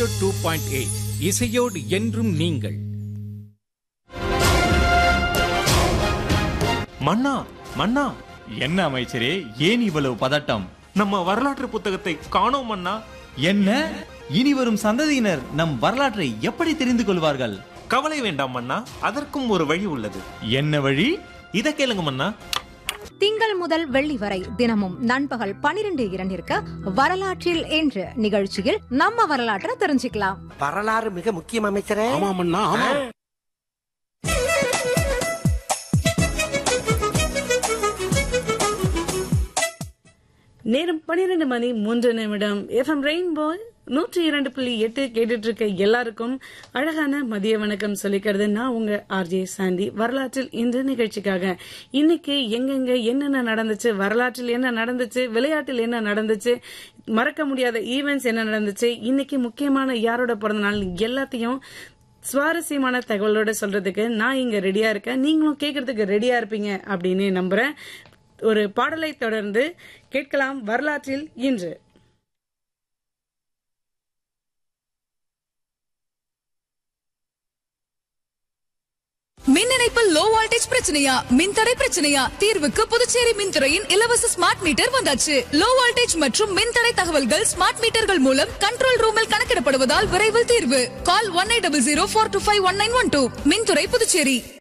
2.8 இசையோடு என்றும் நீங்கள். மன்னா மன்னா, என்ன அமைச்சரே, ஏன் இவ்வளவு பதட்டம்? நம்ம வரலாற்று புத்தகத்தை காணோம் மன்னா. என்ன, இனி வரும் சந்ததியினர் நம் வரலாற்றை எப்படி தெரிந்து கொள்வார்கள்? கவலை வேண்டாம் மன்னா, அதற்கும் ஒரு வழி உள்ளது. என்ன வழி? இத கேளுங்க மன்னா. திங்கள் முதல் வெள்ளி வரை தினமும் நண்பகல் 12:02 வரலாற்றில் என்று நிகழ்ச்சியில் நம்ம வரலாற்றை தெரிஞ்சுக்கலாம். வரலாறு மிக முக்கியம் அமைச்சரே. ஆமாமண்ணா, ஆமா. நேரம் 12:03 FM ரெயின்போ 102.8 கேட்டுட்டு இருக்க எல்லாருக்கும் அழகான மதிய வணக்கம் சொல்லிக்கிறது நான் உங்க ஆர்ஜே சாண்டி. வரலாற்றில் இன்று நிகழ்ச்சிக்காக இன்னைக்கு எங்கெங்க என்னென்ன நடந்துச்சு, வரலாற்றில் என்ன நடந்துச்சு, விளையாட்டில் என்ன நடந்துச்சு, மறக்க முடியாத ஈவெண்ட்ஸ் என்ன நடந்துச்சு, இன்னைக்கு முக்கியமான யாரோட பிறந்த நாள் எல்லாத்தையும் சுவாரஸ்யமான தகவலோட சொல்றதுக்கு நான் இங்க ரெடியா இருக்கேன். நீங்களும் கேட்கறதுக்கு ரெடியா இருப்பீங்க அப்படின்னு நம்புறேன். ஒரு பாடலை தொடர்ந்து கேட்கலாம் வரலாற்றில் இன்று. மின் இணைப்பில் லோ வோல்டேஜ் பிரச்சனையா, மின்தடை பிரச்சனையா? தீர்வுக்கு புதுச்சேரி மின்துறையின் இலவச ஸ்மார்ட் மீட்டர் வந்தாச்சு. லோ வோல்டேஜ் மற்றும் மின்தடை தகவல்கள் ஸ்மார்ட் மீட்டர்கள் மூலம் கண்ட்ரோல் ரூமில் கணக்கிடப்படுவதால் விரைவில் தீர்வு. கால் 1800 425 1912. மின்துறை புதுச்சேரி.